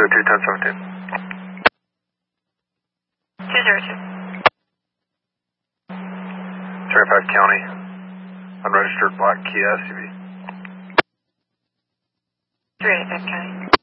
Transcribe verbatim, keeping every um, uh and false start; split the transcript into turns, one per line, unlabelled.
zero two, ten seventeen.
two zero two.
Fairfax County, unregistered black Kia S U V.
three eighty-five County.